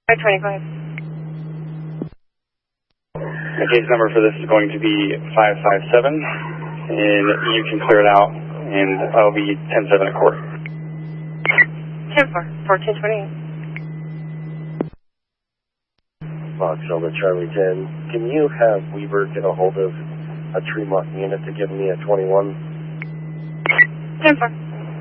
525. The case number for this is going to be 557, and you can clear it out, and I'll be 10-7 at court. 10-4, 1428. Fox Delta Charlie 10, can you have Weaver get a hold of a Tremont unit to give me a 21? 10-4.